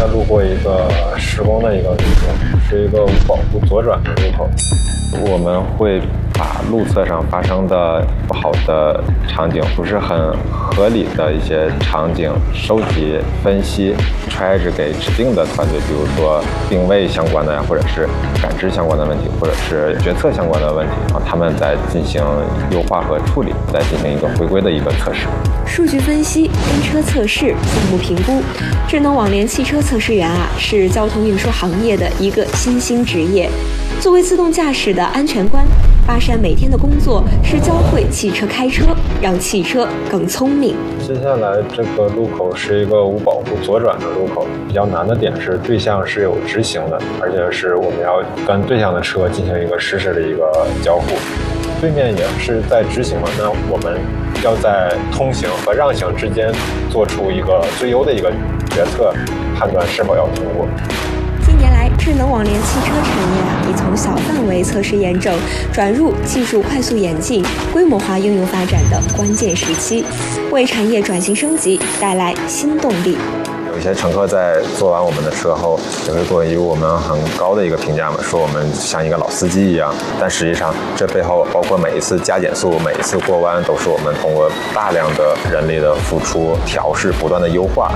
在路过一个施工的一个路口，是一个无保护左转的路口。我们会把路侧上发生的不好的场景，不是很合理的一些场景收集、分析，揣着给指定的团队，比如说定位相关的呀，或者是感知相关的问题，或者是决策相关的问题，他们在进行优化和处理，再进行一个回归的一个测试。 数据分析、跟车测试、项目评估，智能网联汽车测试员是交通运输行业的一个新兴职业。作为自动驾驶的安全官，巴山每天的工作是教会汽车开车，让汽车更聪明。 接下来这个路口是一个无保护左转的路口，比较难的点是对向是有直行的，而且是我们要跟对向的车进行一个实时的一个交互。对面也是在直行嘛，那我们要在通行和让行之间做出一个最优的一个决策，判断是否要通过。 近年来，智能网联汽车产业已从小范围测试验证转入技术快速演进、规模化应用发展的关键时期，为产业转型升级带来新动力。 有一些乘客在坐完我们的车后，也会给予我们很高的一个评价嘛，说我们像一个老司机一样。但实际上，这背后包括每一次加减速、每一次过弯，都是我们通过大量的人力的付出、调试、不断的优化。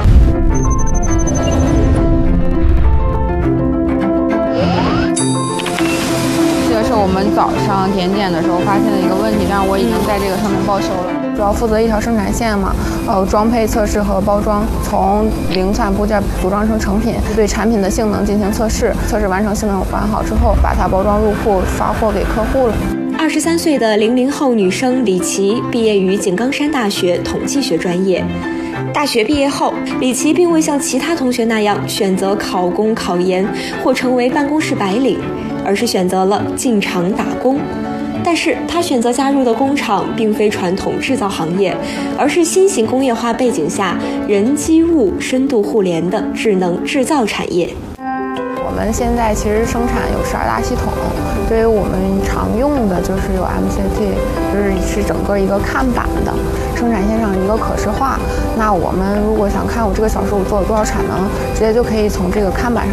是我们早上点的时候发现的一个问题，但是我已经在这个上面报修了。主要负责一条生产线嘛，装配测试和包装，从零散部件组装成成品，对产品的性能进行测试，测试完成、性能完好之后，把它包装入库，发货给客户了。 23岁的00后女生李琦毕业于井冈山大学统计学专业。大学毕业后，李琦并未像其他同学那样选择考公考研或成为办公室白领，而是选择了进厂打工。但是他选择加入的工厂并非传统制造行业，而是新型工业化背景下人机物深度互联的智能制造产业。 我们现在其实生产有12大系统，对于我们常用的就是有 MCT， 就是整个一个看板的生产线上一个可视化。那我们如果想看我这个小时我做了多少产能，直接就可以从这个看板上